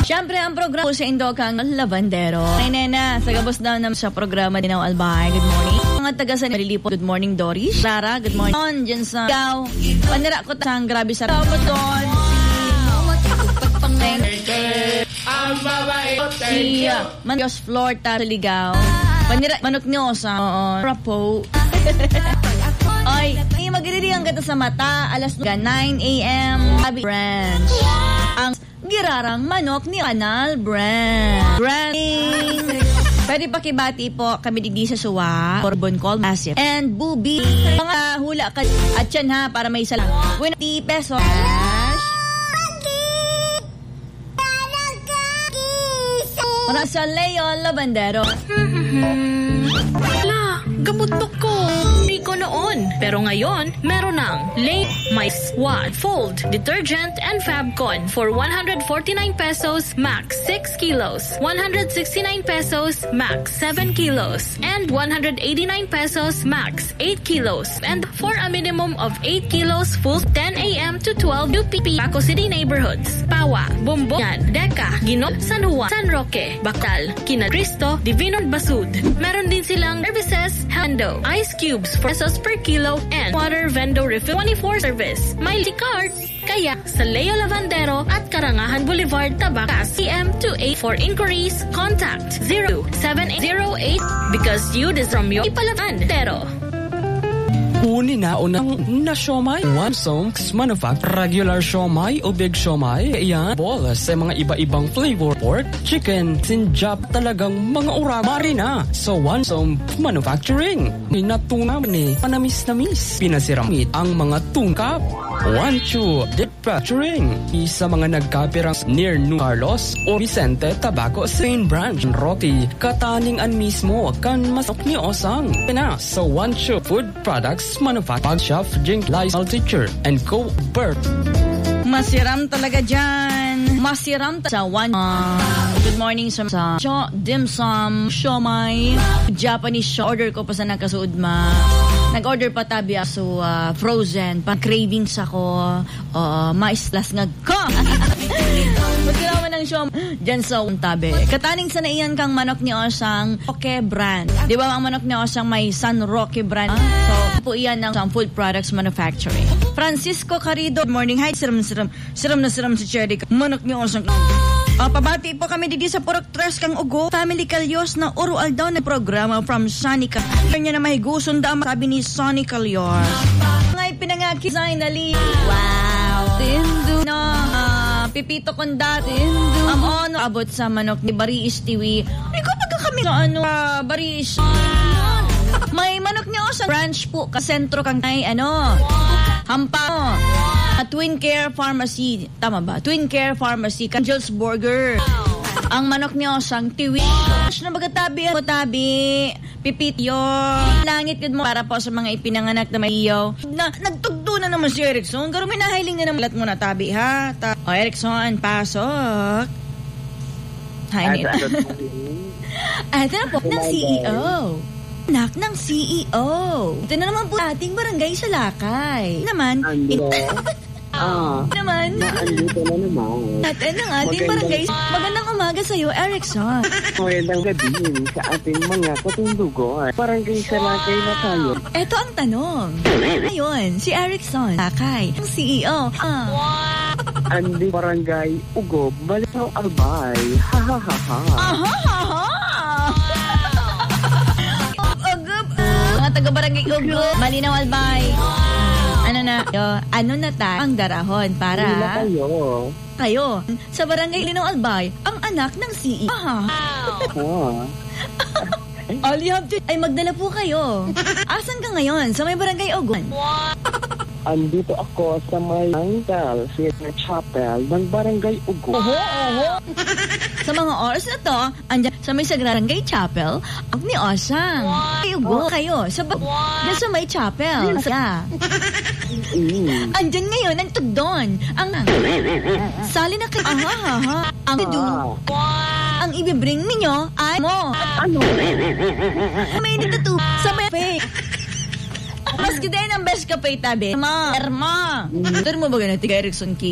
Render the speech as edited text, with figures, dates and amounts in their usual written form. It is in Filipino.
Siyempre, ang programa sa Indokang Lavandero. Ay, nena, sagabos daw naman sa programa din ang Albay. Good morning. Mga taga sa Nililipo. Good morning, Doris. Clara, good morning. On, dyan sa Ligaw. Panira ko sang grabe sa Ramadan. Siya, Manios Floor ta sa Ligaw. Panira, manok niyo sa Rapo. Ay, magiriringan kita sa mata. Alas 9 a.m. Abi Branch. Ang girarang manok ni Canal Brand. Branding. Pwede pakibati po kami digdi sa Suwa, Corbon Call, Massive, and Bubi. Mga hula ka at yan ha, para may isa lang. 20 pesos. Para sa Leon Lavandero. Wala, gamot ko. Hindi ko noon. Pero ngayon, meron ng My Squad Fold Detergent and Fabcon for 149 pesos max 6 kilos, 169 pesos max 7 kilos, and 189 pesos max 8 kilos. And for a minimum of 8 kilos full 10 a.m. to 12 UPP, Paco City neighborhoods, Pawa, Bumbongan, Deca, Gino, San Juan, San Roque, Bactal, Quina Cristo, Divino Basud. Meron din silang services, Hando, ice cubes for pesos per kilo, and water vendor refill 24 service. May card. Kaya sa Leo Lavandero at Karangahan Boulevard, Tabacas, CM 28 for inquiries, contact 07808 because you deserve from your Ipalavan. Uni na unang na siomay. One songs manufacture regular siomay o big siomay. Iyan, bolas sa mga iba-ibang flavor. Pork, chicken, sinjap, talagang mga urag. Marina sa One Song Manufacturing. Ninatuna ni panamis-namis. Pinasiramit ang mga tungkap. One Chu Manufacturing. Isa mga nagkapirang near New Carlos o Vicente, Tabaco, Saint Branch, Rocky. Kataningan mismo kan masok ni Osang. Pina sa One Chu Food Products Manufacturing Chef Jing Lysol Teacher and Co-Bird. Masiram talaga dyan. Masiram sa One. Good morning sa dim sum, siomay, Japanese order ko pa sa nakasuod ma. Nag-order pa tabi so frozen. Pang-cravings ako. Maislas nga ko. Magkiraman ng siomay. Diyan sa tabi. Kataning sa naiyan kang manok ni Osang Roque brand. Di ba ang manok ni Osang may San Roque brand? So, po iyan ng Food Products Manufacturing. Francisco Carido. Good morning. Hi, siram na siram si Cherry. Manok ni Osang. Pabati po kami dito sa Purok Tres kang Ugo. Family Calyos na oral daw na programa from Sonica. Kanya na mahiguson daw sabi ni Sonny Calyos. Ngay pinangaki finally. Wow. Tindu no. Pipito kondat. Tindu. Ano abot sa manok ni Baris Tiwi. Ay ko pagka kami sa Baris. May manok ni Osang branch po ka sentro kang ay Hampa. Twin Care Pharmacy. Tama ba? Twin Care Pharmacy. Angel's Burger. Ang manok ni Osang Tiwi. Na magatabi ako tabi. Pipityo. Langit good mo. Para po sa mga ipinanganak na may iyo. Nagtugdo na naman si Erickson. Garo may nahiling na naman. Lat mo na tabi ha. Erickson, pasok. Hi, Nita. Ito na po ng CEO. Anak ng CEO. Ito na naman po ating barangay sa Lakay. Naman. Naman. Naandito na naman. At ang ating barangay. Magandang umaga sa'yo, Erickson. Magandang gabi sa ating mga katundugon. Barangay sa Lakay na tayo. Ito ang tanong. Ngayon, si Erickson, Lakay, ang CEO. Andi barangay Ugob, Malinaw Albay. Ha ha ha ha. Aha ha ha. Mga taga-barangay Ugob, Malinaw Albay. Ano na tayo ang darahon para kayo sa barangay Linaw Albay, ang anak ng CEO. All you have to ay magdala po kayo. Asan ka ngayon? Sa may barangay Ogun? Andito ako sa may Angel Theater Chapel ng barangay Ugo. Sa mga oras na to, andyan sa may Barangay Chapel, ang ni Osang. Ay, Ugo kayo. Diyan sa may chapel. Andyan ngayon, ang tugdon. Ang sali na kayo. Ang ibibring ninyo ay mo. Ano? May nitutup sa may fake. Maski din ang best ka pa itabi. Erma. Ito mo ba ganun, Tiga Erickson Key?